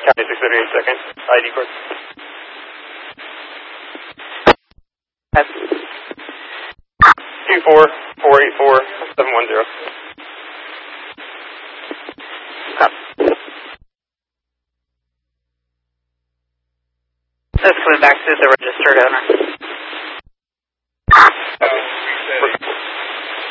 County 638 second, ID card. 24484-710. That's coming back to the registered owner.